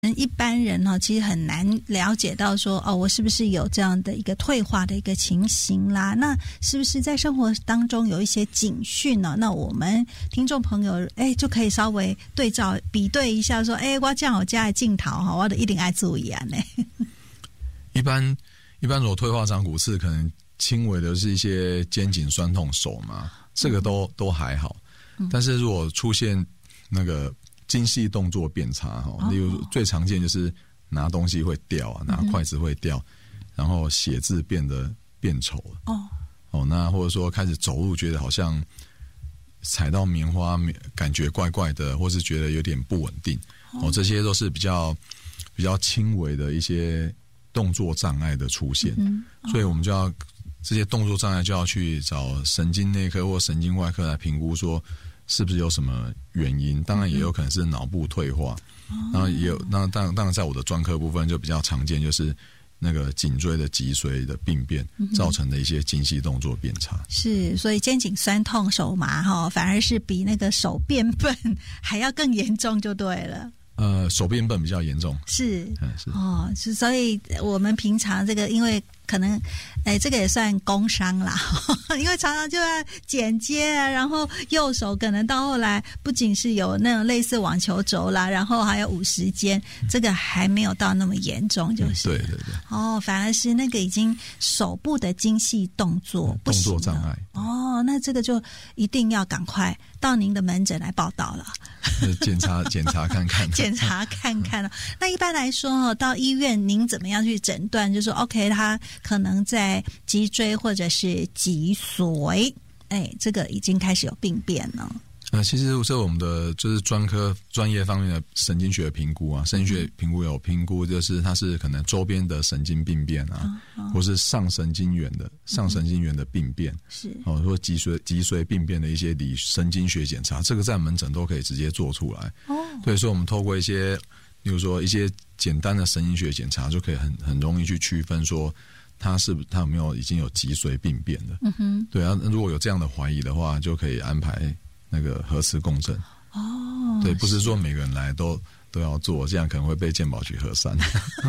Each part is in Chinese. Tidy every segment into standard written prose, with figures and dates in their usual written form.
一般人其实很难了解到说我是不是有这样的一个退化的一个情形啦，那是不是在生活当中有一些警讯呢？那我们听众朋友就可以稍微对照比对一下说我这样我家的镜头我都一定要注意啊。 一般如果退化长骨刺可能轻微的是一些肩颈酸痛手嘛，这个都还好，但是如果出现那个精细动作变差，例如最常见就是拿东西会掉啊，拿筷子会掉，然后写字变丑了那或者说开始走路觉得好像踩到棉花感觉怪怪的，或是觉得有点不稳定这些都是比较轻微的一些动作障碍的出现，所以我们就要这些动作障碍就要去找神经内科或神经外科来评估说是不是有什么原因，当然也有可能是脑部退化，然后也有当然在我的专科部分就比较常见，就是那个颈椎的脊髓的病变造成的一些精细动作变差。 是，所以肩颈酸痛手麻反而是比那个手变笨还要更严重就对了。 手变笨比较严重， 是所以我们平常这个因为可能这个也算工伤啦因为常常就要剪接啊，然后右手可能到后来不仅是有那种类似网球肘啦，然后还有50肩，这个还没有到那么严重就是对反而是那个已经手部的精细动作不行了， 动作障碍那这个就一定要赶快到您的门诊来报道了检查看看检查看看那一般来说到医院您怎么样去诊断，就说 OK 他可能在脊椎或者是脊髓这个已经开始有病变了。 其实是我们的就是专业方面的神经学评估啊，神经学评估有评估就是它是可能周边的神经病变啊，或是上神经元的病变，是或脊髓病变的一些理神经学检查，这个在门诊都可以直接做出来。对，所以我们透过一些比如说一些简单的神经学检查就可以很容易去区分说他有没有已经有脊髓病变的。对啊，如果有这样的怀疑的话，就可以安排那个核磁共振。对，不是说每个人来都要做，这样可能会被健保局核删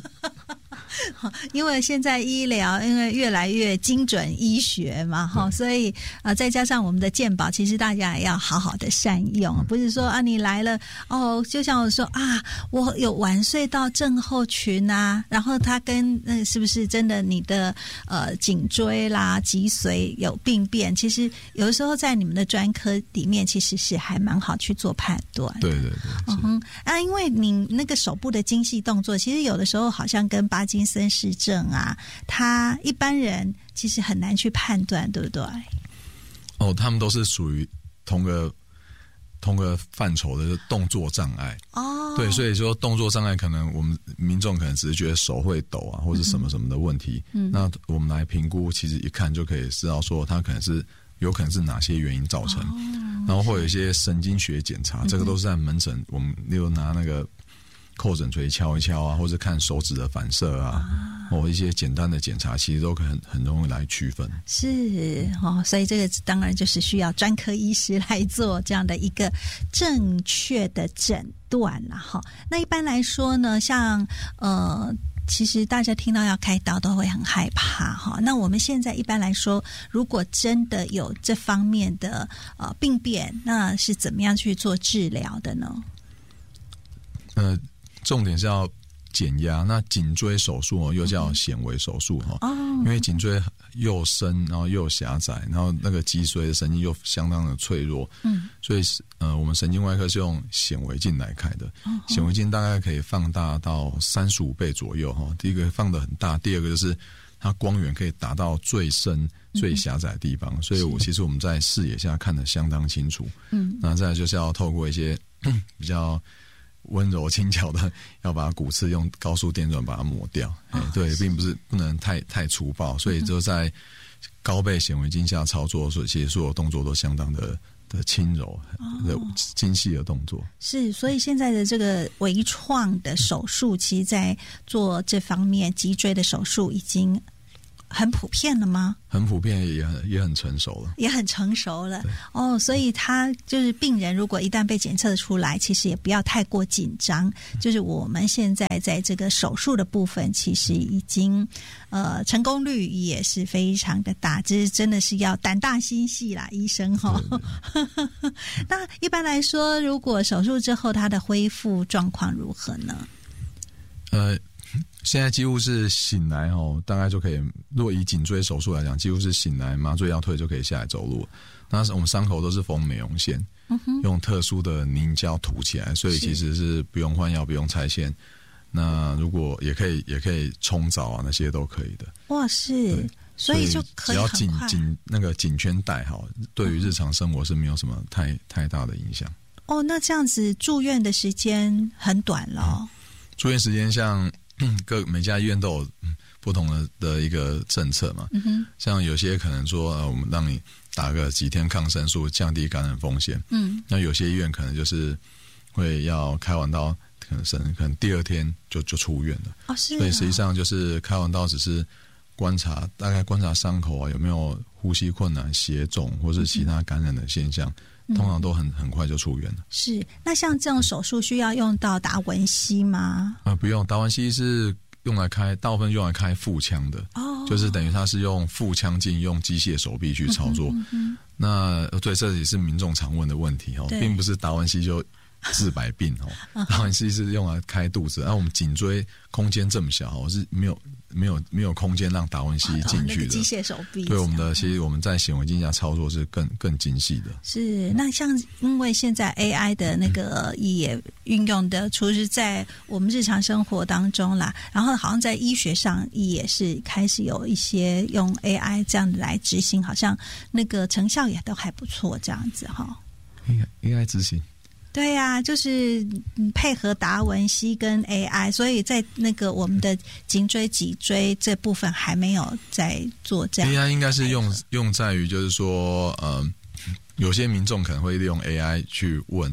因为现在医疗因为越来越精准医学嘛所以再加上我们的健保其实大家也要好好的善用，不是说你来了就像我说我有晚睡到症候群啊，然后他跟是不是真的你的颈椎啦脊髓有病变，其实有的时候在你们的专科里面其实是还蛮好去做判断。 对因为你那个手部的精细动作其实有的时候好像跟巴金森氏症啊，他一般人其实很难去判断，对不对？ 他们都是属于同个范畴的动作障碍。对，所以说动作障碍可能我们民众可能只是觉得手会抖啊，或者什么什么的问题。那我们来评估，其实一看就可以知道说他有可能是哪些原因造成。然后会有一些神经学检查，这个都是在门诊，我们例如拿那个叩诊锤敲一敲啊，或者看手指的反射啊，一些简单的检查，其实都可以很容易来区分。 是所以这个当然就是需要专科医师来做这样的一个正确的诊断啦那一般来说呢，像其实大家听到要开刀都会很害怕那我们现在一般来说，如果真的有这方面的病变，那是怎么样去做治疗的呢？ 重点是要减压。那颈椎手术又叫显微手术因为颈椎又深然后又狭窄，然后那个脊髓的神经又相当的脆弱，所以我们神经外科是用显微镜来开的。显微镜大概可以放大到35倍左右第一个放得很大，第二个就是它光源可以达到最深最狭窄的地方，所以其实我们在视野下看得相当清楚。那再来就是要透过一些比较温柔轻巧的，要把骨刺用高速电钻把它磨掉。对，并不能太粗暴，所以就在高倍显微镜下操作，所以其实所有动作都相当的轻柔的精细的动作。 是，所以现在的这个微创的手术，其实在做这方面脊椎的手术已经很普遍了吗？ 很普遍，也很成熟了， 也很成熟了哦。所以他就是病人，如果一旦被检测出来，其实也不要太过紧张。就是我们现在在这个手术的部分，其实已经成功率也是非常的大，这是真的是要胆大心细啦，医生哈。那一般来说，如果手术之后他的恢复状况如何呢？ 现在几乎是醒来大概就可以，如果以颈椎手术来讲，几乎是醒来麻醉药退就可以下来走路。那我们伤口都是缝美容线，用特殊的凝胶涂起来，所以其实是不用换药，不用拆线。那如果也可以冲澡啊，那些都可以的。 哇，是，所以就可以很快， 只要那个颈圈带好，对于日常生活是没有什么太大的影响。 哦，那这样子住院的时间很短了。 住院时间像每家医院都有不同的一个政策嘛，像有些可能说我们让你打个几天抗生素，降低感染风险。那有些医院可能就是会要开完刀，可能第二天就出院了。是所以实际上就是开完刀只是大概观察伤口啊有没有呼吸困难、血肿或是其他感染的现象。通常都很快就出院了。是， 那像这种手术需要用到达文西吗？ 不用，达文西是大部分用来开腹腔的，就是等于它是用腹腔镜用机械手臂去操作。那对，这也是民众常问的问题并不是达文西就治百病达文西是用来开肚子，我们颈椎空间这么小是没有空间让达文西进去的。 机械手臂， 对其实我们在显微镜下操作是更精细的。 是，那像因为现在 AI 的那个也运用的，除了在我们日常生活当中啦，然后好像在医学上也是开始有一些用 AI 这样来执行，好像那个成效也都还不错，这样子 AI 执行。 对呀，就是配合达文西跟 AI， 所以在那个我们的颈椎、脊椎这部分还没有在做这样。 AI 应该是用在于就是说，有些民众可能会利用 AI 去问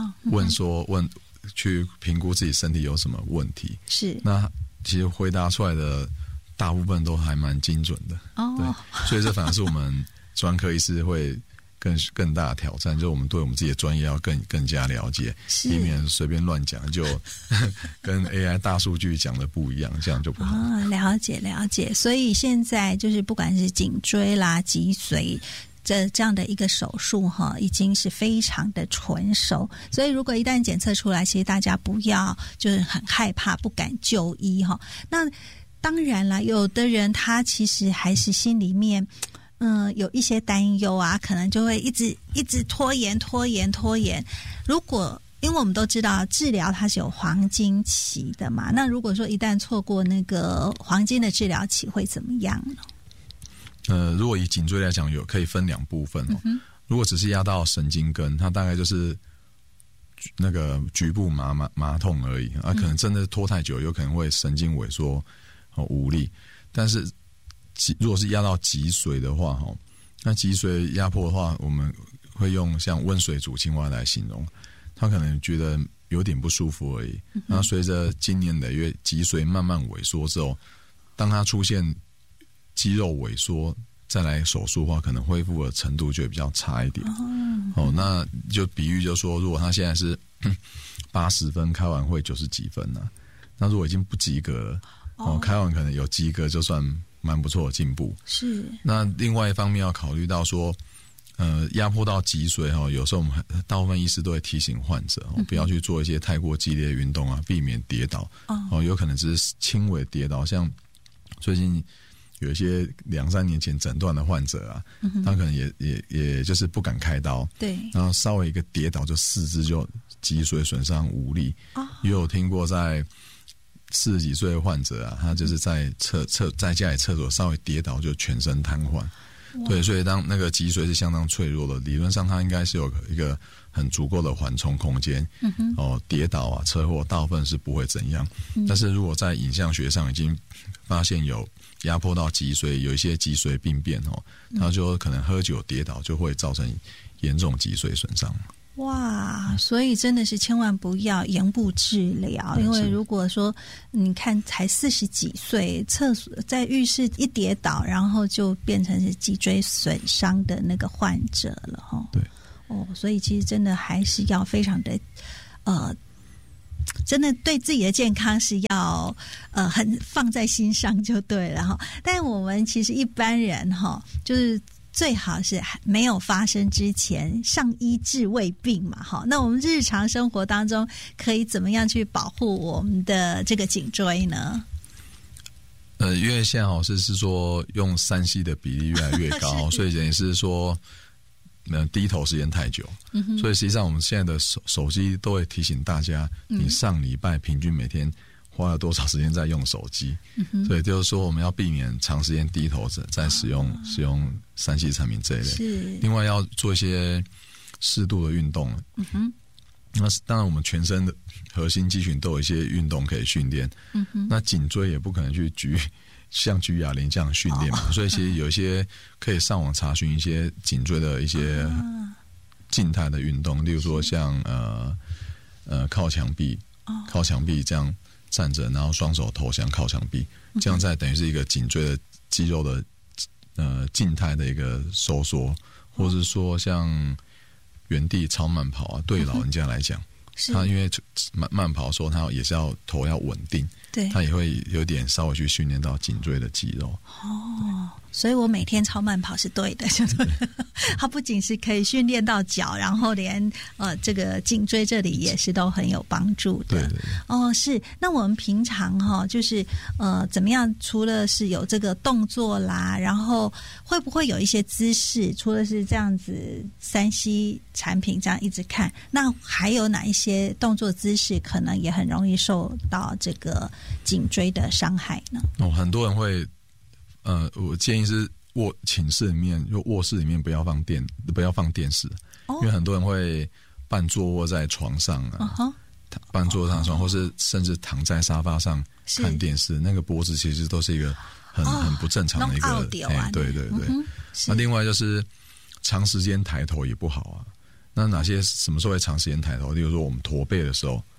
去评估自己身体有什么问题。是，那其实回答出来的大部分都还蛮精准的。对，所以这反而是我们专科医师会更大的挑战，就是我们对我们自己的专业要更加了解，避免随便乱讲，就跟 AI 大数据讲的不一样，这样就不好。 了解。所以现在就是不管是颈椎啦、脊髓这样的一个手术已经是非常的纯熟，所以如果一旦检测出来，其实大家不要就是很害怕，不敢就医那当然啦，有的人他其实还是心里面有一些担忧啊，可能就会一直拖延。如果因为我们都知道治疗它是有黄金期的嘛，那如果说一旦错过那个黄金的治疗期会怎么样呢？ 如果以颈椎来讲，可以分两部分如果只是压到神经根，它大概就是那个局部麻痛而已可能真的拖太久，有可能会神经萎缩无力。但是如果是压到脊髓的话那脊髓压迫的话，我们会用像温水煮青蛙来形容，他可能觉得有点不舒服而已。那随着经年累月脊髓慢慢萎缩之后，当它出现肌肉萎缩再来手术的话，可能恢复的程度就会比较差一点。那就比喻就说，如果他现在是80分开完会90几分那如果已经不及格了开完可能有及格就算蛮不错的进步。是。那另外一方面要考虑到说压迫到脊髓有时候我们大部分医师都会提醒患者不要去做一些太过激烈的运动避免跌倒有可能只是轻微跌倒，像最近有一些2-3年前诊断的患者他可能也就是不敢开刀，对，然后稍微一个跌倒就四肢就脊髓损伤无力也有听过在40几岁的患者他就是在家里厕所稍微跌倒就全身瘫痪。对，所以当那个脊髓是相当脆弱的，理论上它应该是有一个很足够的缓冲空间。跌倒车祸大部分是不会怎样。但是如果在影像学上已经发现有压迫到脊髓，有一些脊髓病变它就可能喝酒跌倒就会造成严重脊髓损伤。 哇，所以真的是千万不要延误治疗，因为如果说你看才40几岁，厕所在浴室一跌倒，然后就变成是脊椎损伤的那个患者了哈。 对， 所以其实真的还是要非常的真的对自己的健康是要很放在心上就对了哈。但我们其实一般人哈，就是最好是没有发生之前上医治未病嘛哈。那我们日常生活当中可以怎么样去保护我们的这个颈椎呢？ 因为现在是说用3C 的比例越来越高，所以等于是说低头时间太久，所以实际上我们现在的手机都会提醒大家，你上礼拜平均每天花了多少时间在用手机，所以就是说我们要避免长时间低头在使用3C 产品这一类。另外要做一些适度的运动。那当然我们全身的核心肌群都有一些运动可以训练。那颈椎也不可能去像举哑铃这样训练嘛，所以其实有一些可以上网查询一些颈椎的一些静态的运动，例如说像靠墙壁这样站着，然后双手投降靠墙壁，这样在等于是一个颈椎的肌肉的静态的一个收缩，或者是说像原地超慢跑啊，对老人家来讲，他因为慢跑的时候，他也是要头要稳定，对，他也会有点稍微去训练到颈椎的肌肉。 所以我每天超慢跑是对的，就对。它不仅是可以训练到脚，然后连这个颈椎这里也是都很有帮助的。对。是。那我们平常就是怎么样？除了是有这个动作啦，然后会不会有一些姿势？除了是这样子3C 产品这样一直看，那还有哪一些动作姿势可能也很容易受到这个颈椎的伤害呢？ 很多人会。我建议是寝室里面就卧室里面不要放电视，因为很多人会半坐卧在床上啊，半坐上床，或是甚至躺在沙发上看电视，那个脖子其实都是一个很不正常的一个，对。那另外就是长时间抬头也不好啊。那什么时候会长时间抬头？例如说我们驼背的时候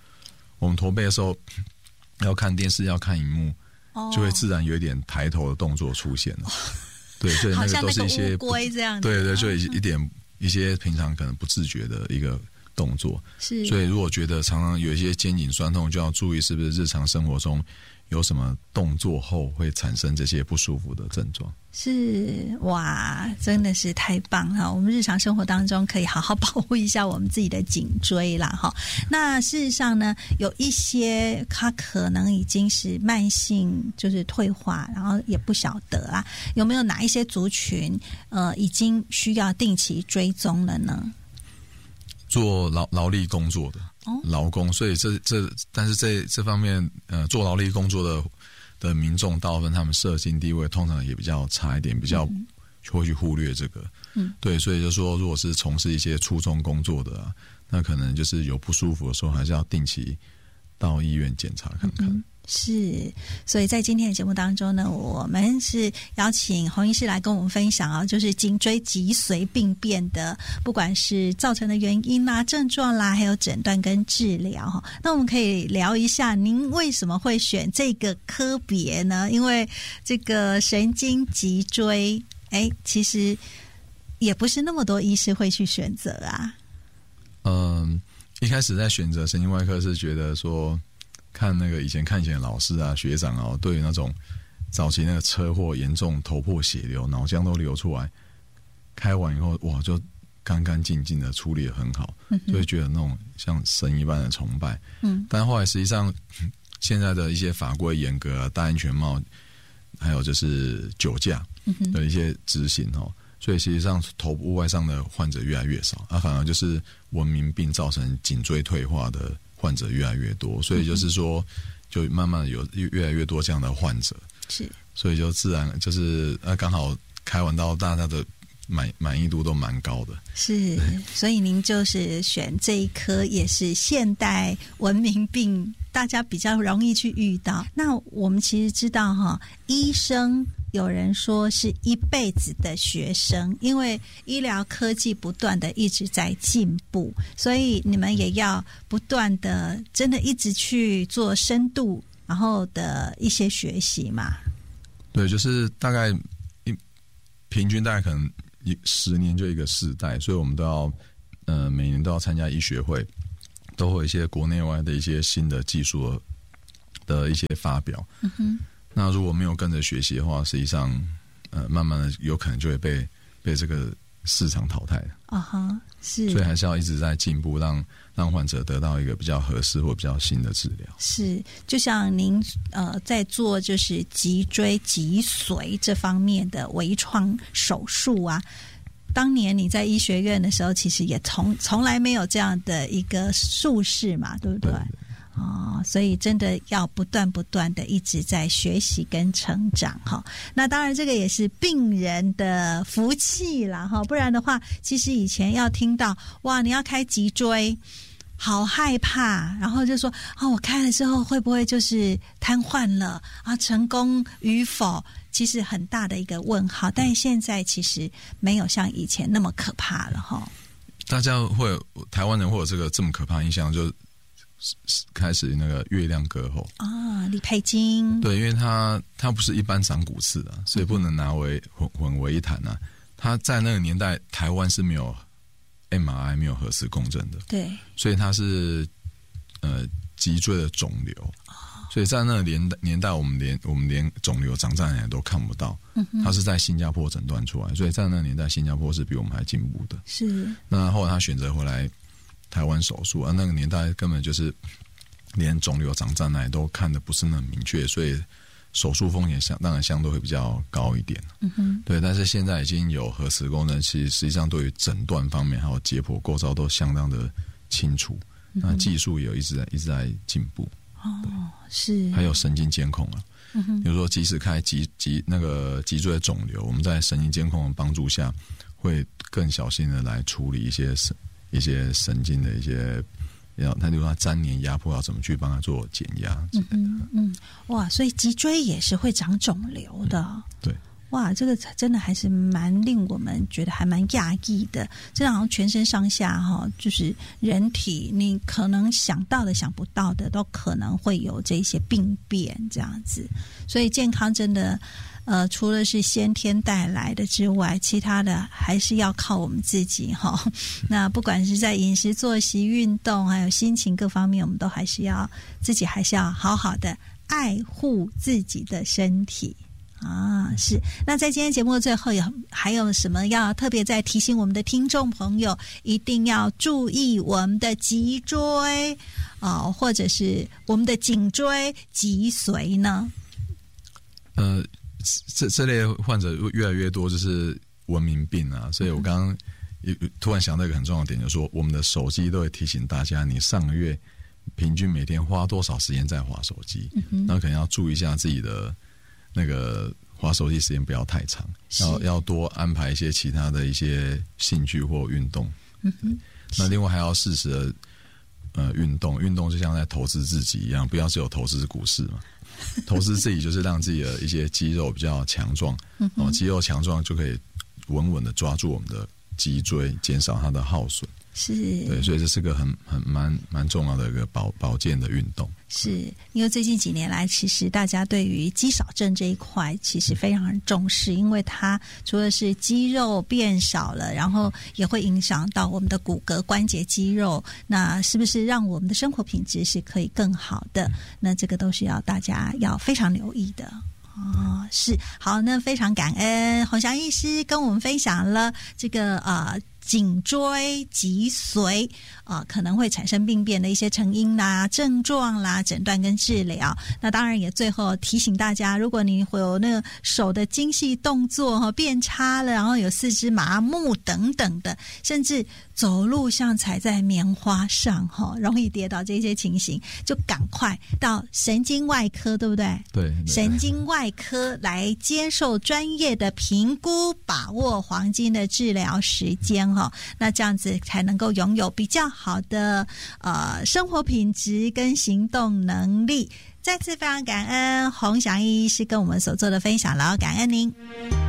要看电视，要看荧幕。就会自然有一点抬头的动作出现了，对，所以那个都是一些乌龟这样， 对，就一些平常可能不自觉的一个动作，是。所以如果觉得常常有一些肩颈酸痛，就要注意是不是日常生活中有什么动作后会产生这些不舒服的症状。 是，哇，真的是太棒了！我们日常生活当中可以好好保护一下我们自己的颈椎啦，哈。那事实上呢，有一些它可能已经是慢性，就是退化，然后也不晓得啊，有没有哪一些族群已经需要定期追踪了呢？ 做劳力工作的劳工，所以但是这方面做劳力工作的民众，大部分他们社经地位通常也比较差一点，比较会去忽略这个。对，所以就说如果是从事一些粗重工作的那可能就是有不舒服的时候，还是要定期到医院检查看看。 是，所以在今天的节目当中呢，我们是邀请洪医师来跟我们分享就是颈椎脊髓病变的，不管是造成的原因啦、症状啦，还有诊断跟治疗。那我们可以聊一下，您为什么会选这个科别呢？因为这个神经脊椎，其实也不是那么多医师会去选择啊。 一开始在选择神经外科是觉得说。看那个以前的老师啊、学长对于那种早期那个车祸严重头破血流、脑浆都流出来，开完以后哇就干干净净的处理得很好，就会觉得那种像神一般的崇拜。但后来实际上现在的一些法规严格啊、戴安全帽，还有就是酒驾的一些执行所以实际上头部外伤的患者越来越少，反而就是文明病造成颈椎退化的患者越来越多，所以就是说，就慢慢有越来越多这样的患者，是，所以就自然就是刚好开完刀，大家的满意度都蛮高的。 是，所以您就是选这一科，也是现代文明病，大家比较容易去遇到。那我们其实知道哈，医生有人说是一辈子的学生，因为医疗科技不断的一直在进步，所以你们也要不断的真的一直去做深度然后的一些学习嘛。 对，就是大概平均大概可能10年就一个世代，所以我们都要每年都要参加医学会，都会有一些国内外的一些新的技术的一些发表。那如果没有跟着学习的话，实际上慢慢的有可能就会被这个市场淘汰了。是，所以还是要一直在进步，让患者得到一个比较合适或比较新的治疗。 是，就像您在做就是脊椎脊髓这方面的微创手术啊，当年你在医学院的时候，其实也从来没有这样的一个术式嘛，对不对？所以真的要不断的一直在学习跟成长哈。那当然这个也是病人的福气啦哈，不然的话，其实以前要听到哇你要开脊椎，好害怕，然后就说我开了之后会不会就是瘫痪了啊？成功与否，其实很大的一个问号。但现在其实没有像以前那么可怕了哈。 大家台湾人会有这个这么可怕的印象，就开始那个月亮歌后李佩金，对， 因为他不是一般长骨刺的，所以不能拿为混为一谈啊。他在那个年代，台湾是没有 MRI 没有核磁共振的，对，所以他是脊椎的肿瘤，所以在那个年代我们连肿瘤长在哪里都看不到。他是在新加坡诊断出来，所以在那个年代新加坡是比我们还进步的。是，那后来他选择回来台湾手术，那个年代根本就是连肿瘤长在哪里都看得不是那么明确，所以手术风险当然相对会比较高一点。对，但是现在已经有核磁共振，其实实际上对于诊断方面还有解剖构造都相当的清楚。那技术也有一直在进步。是，还有神经监控啊。比如说即使开那个脊椎的肿瘤，我们在神经监控的帮助下，会更小心的来处理一些神经的一些，他比如说他粘连压迫要怎么去帮他做减压。 哇，所以脊椎也是会长肿瘤的。 对。 哇，这个真的还是蛮令我们觉得还蛮讶异的。真的好像全身上下就是人体你可能想到的想不到的都可能会有这些病变这样子。所以健康真的除了是先天带来的之外，其他的还是要靠我们自己那不管是在饮食作息运动还有心情各方面，我们都还是要好好的爱护自己的身体是。那在今天节目的最后还有什么要特别再提醒我们的听众朋友一定要注意我们的脊椎或者是我们的颈椎脊髓呢？ 这类患者越来越多，就是文明病啊，所以我刚刚突然想到一个很重要的点，就是说我们的手机都会提醒大家，你上个月平均每天花多少时间在滑手机，那可能要注意一下自己的那个滑手机时间不要太长，要多安排一些其他的一些兴趣或运动。那另外还要适时的运动就像在投资自己一样，不要只有投资股市嘛。投资自己就是让自己的一些肌肉比较强壮，肌肉强壮就可以稳稳的抓住我们的脊椎，减少它的耗损。是，对，所以这是个蛮重要的一个保健的运动。是，因为最近几年来，其实大家对于肌少症这一块其实非常重视，因为它除了是肌肉变少了，然后也会影响到我们的骨骼关节肌肉，那是不是让我们的生活品质是可以更好的？那这个都是大家要非常留意的。是，好，那非常感恩洪祥医师跟我们分享了这个颈椎脊髓可能会产生病变的一些成因啦、症状啦、诊断跟治疗。那当然也最后提醒大家，如果你会有那个手的精细动作变差了，然后有四肢麻木等等的，甚至走路像踩在棉花上容易跌倒这些情形，就赶快到神经外科，对不对？ 对， 神经外科来接受专业的评估，把握黄金的治疗时间那这样子才能够拥有比较好的生活品质跟行动能力。再次非常感恩洪祥义医师跟我们所做的分享了，感恩您。